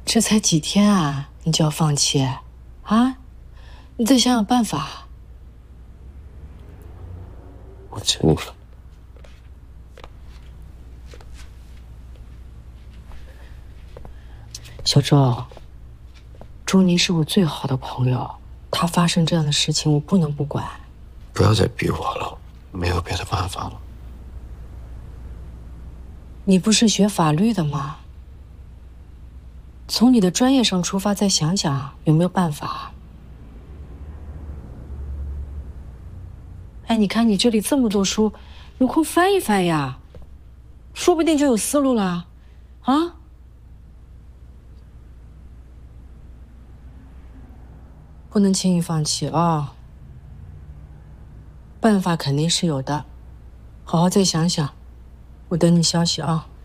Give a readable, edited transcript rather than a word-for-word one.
这才几天啊，你就要放弃？啊？你再想想办法。 我尽力了。 小周，钟宁是我最好的朋友，他发生这样的事情，我不能不管。 不要再逼我了，没有别的办法了。 你不是学法律的吗？从你的专业上出发，再想想有没有办法。哎，你看你这里这么多书，有空翻一翻呀，说不定就有思路了，啊？不能轻易放弃啊！办法肯定是有的，好好再想想，我等你消息啊。